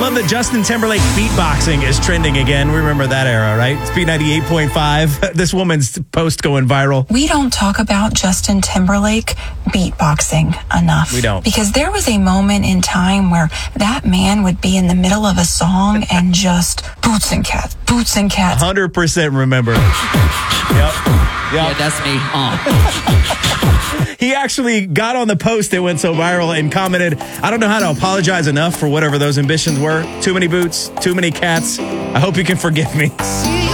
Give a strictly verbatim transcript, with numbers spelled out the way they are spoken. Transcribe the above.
love that Justin Timberlake beatboxing is trending again. We remember that era, right? It's B ninety-eight point five. This woman's post going viral. We don't talk about Justin Timberlake beatboxing enough. We don't. Because there was a moment in time where that man would be in the middle of a song and just boots and cats, boots and cats. one hundred percent remember. Yep. Yep. Yeah, that's me. Uh. He actually got on the post that went so viral and commented, I don't know how to apologize enough for whatever those ambitions were. Too many boots, too many cats. I hope you can forgive me.